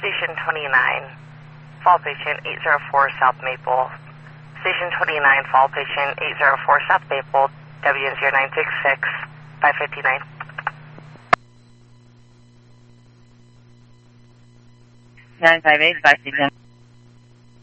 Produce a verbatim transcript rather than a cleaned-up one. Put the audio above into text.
Station twenty-nine, fall patient eight zero four South Maple. Station twenty-nine, fall patient eight zero four South Maple, W N zero nine six six, five fifty-nine. nine five eight, five fifty-nine.